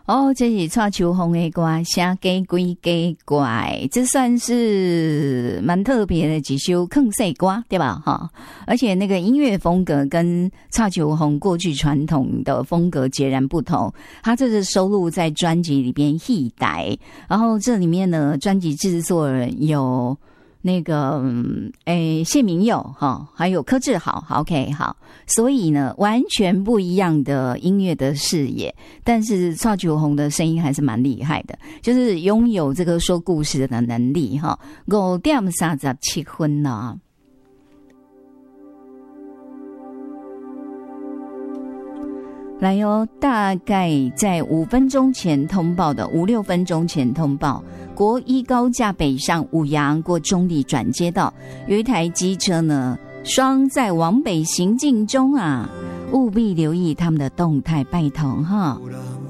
哦，这是蔡秋凤的歌，声鸡鬼鸡怪，这算是蛮特别的几首坑世歌，对吧？哈，而且那个音乐风格跟蔡秋凤过去传统的风格截然不同。他这是收录在专辑里边《戏台》，然后这里面呢，专辑制作人有那个谢明佑哈，还有柯志豪 ，OK 好，所以呢完全不一样的音乐的视野，但是蔡秋凤的声音还是蛮厉害的，就是拥有这个说故事的能力哈。5:37呢。来哦，大概在5分钟前通报的5-6分钟前通报，国一高架北上五杨过中立转接道，有一台机车呢双载往北行进中啊，务必留意他们的动态，拜托哈。